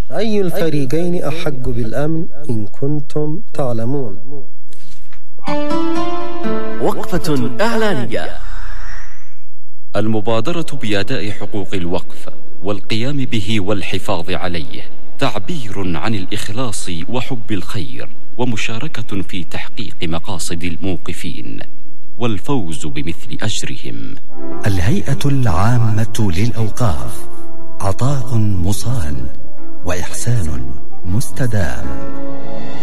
أي الفريقين أحق بالأمن إن كنتم تعلمون؟ وقفة إعلانية. المبادرة بأداء حقوق الوقف والقيام به والحفاظ عليه تعبير عن الإخلاص وحب الخير، ومشاركة في تحقيق مقاصد الموقفين والفوز بمثل أجرهم. الهيئة العامة للأوقاف، عطاء مصان وإحسان مستدام.